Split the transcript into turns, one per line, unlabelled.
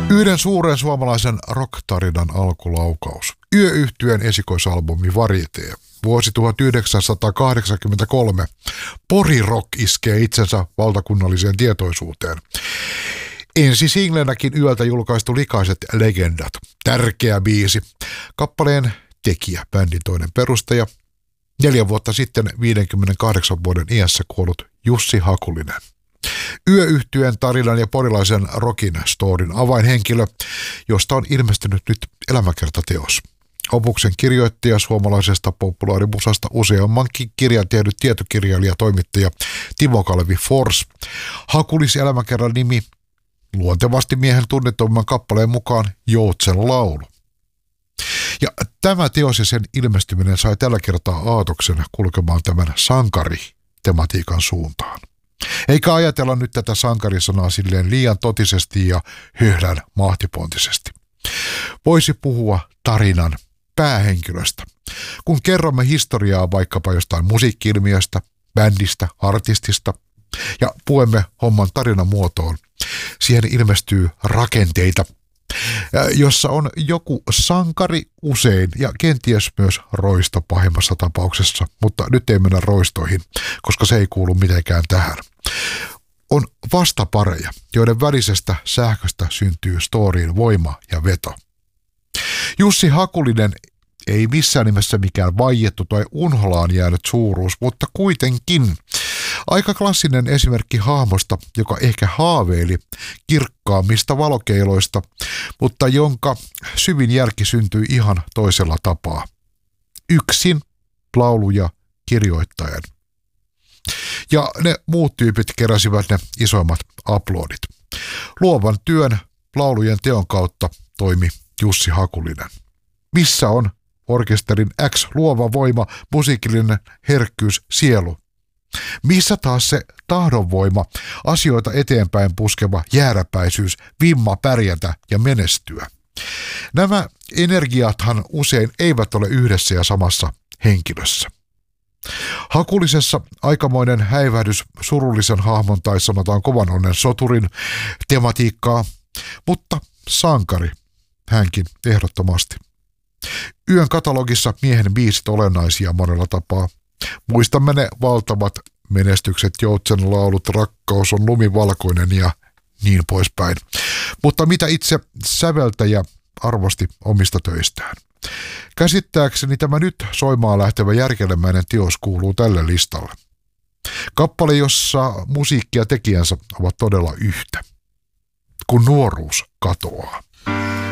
Yhden suuren suomalaisen rock-tarinan alkulaukaus. Yö-yhtyeen esikoisalbumi Varieté. Vuosi 1983. Pori-rock iskee itsensä valtakunnalliseen tietoisuuteen. Ensi singlenäkin yöltä julkaistu Likaiset legendat. Tärkeä biisi. Kappaleen tekijä, bändin toinen perustaja. 4 vuotta sitten 58 vuoden iässä kuollut Jussi Hakulinen. Yö-yhtyeen tarinan ja porilaisen rockin storin avainhenkilö, josta on ilmestynyt nyt elämäkertateos. Opuksen kirjoittaja suomalaisesta populaarimusasta useammankin kirjan tehnyt tietokirjailija toimittaja Timo Kalevi Fors. Hakulis-elämäkerran nimi luontevasti miehen tunnetumman kappaleen mukaan Joutsen laulu. Ja tämä teos ja sen ilmestyminen sai tällä kertaa aatoksena kulkemaan tämän sankari-tematiikan suuntaan. Eikä ajatella nyt tätä sankarisanaa silleen liian totisesti ja höhlän mahtipontisesti. Voisi puhua tarinan päähenkilöstä. Kun kerromme historiaa vaikkapa jostain musiikki-ilmiöstä, bändistä, artistista ja puemme homman tarinan muotoon, siihen ilmestyy rakenteita, jossa on joku sankari usein ja kenties myös roisto pahimmassa tapauksessa, mutta nyt ei mennä roistoihin, koska se ei kuulu mitenkään tähän. On vastapareja, joiden välisestä sähköstä syntyy storiin voima ja veto. Jussi Hakulinen ei missään nimessä mikään vaiettu tai unholaan jäänyt suuruus, mutta kuitenkin aika klassinen esimerkki hahmosta, joka ehkä haaveili kirkkaammista valokeiloista, mutta jonka syvin jälki syntyi ihan toisella tapaa. Yksin lauluja kirjoittajan. Ja ne muut tyypit keräsivät ne isoimmat aplodit. Luovan työn laulujen teon kautta toimi Jussi Hakulinen. Missä on orkesterin X luova voima, musiikillinen herkkyys, sielu? Missä taas se tahdonvoima, asioita eteenpäin puskeva jääräpäisyys, vimma pärjätä ja menestyä? Nämä energiathan usein eivät ole yhdessä ja samassa henkilössä. Hakulisessa aikamoinen häivähdys surullisen hahmon tai sanotaan kovan onnen soturin tematiikkaa, mutta sankari hänkin ehdottomasti. Yön katalogissa miehen biisit olennaisia monella tapaa. Muistamme ne valtavat menestykset, Joutsen laulut, Rakkaus on lumivalkoinen ja niin poispäin. Mutta mitä itse säveltäjä arvosti omista töistään? Käsittääkseni tämä nyt soimaan lähtevä järkelemäinen teos kuuluu tälle listalle. Kappale, jossa musiikki ja tekijänsä ovat todella yhtä. Kun nuoruus katoaa.